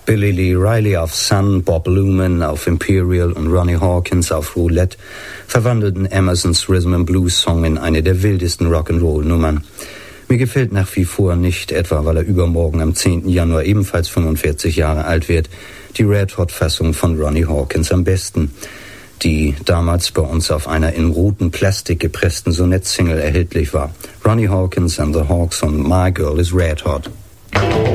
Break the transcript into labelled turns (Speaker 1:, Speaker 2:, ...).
Speaker 1: Billy Lee Riley auf Sun, Bob Luman auf Imperial und Ronnie Hawkins auf Roulette verwandelten Emersons Rhythm and Blues Song in eine der wildesten Rock'n'Roll-Nummern. Mir gefällt nach wie vor nicht, etwa weil er übermorgen am 10. Januar ebenfalls 45 Jahre alt wird, die Red-Hot-Fassung von Ronnie Hawkins am besten, die damals bei uns auf einer in roten Plastik gepressten Sonett-Single erhältlich war. Ronnie Hawkins and the Hawks und My Girl is Red Hot.